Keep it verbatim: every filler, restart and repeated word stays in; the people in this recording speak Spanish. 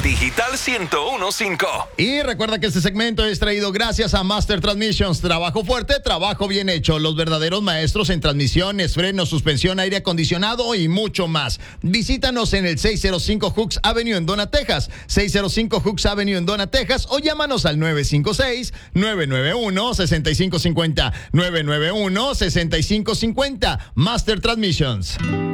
Digital ciento uno punto cinco. Y recuerda que este segmento es traído gracias a Master Transmissions. Trabajo fuerte, trabajo bien hecho. Los verdaderos maestros en transmisiones, frenos, suspensión, aire acondicionado y mucho más. Visítanos en el seiscientos cinco Hooks Avenue en Donna, Texas. seiscientos cinco Hooks Avenue en Donna, Texas. O llámanos al nueve cinco seis, nueve nueve uno, seis cinco cinco cero. nueve nueve uno, seis cinco cinco cero. Master Transmissions.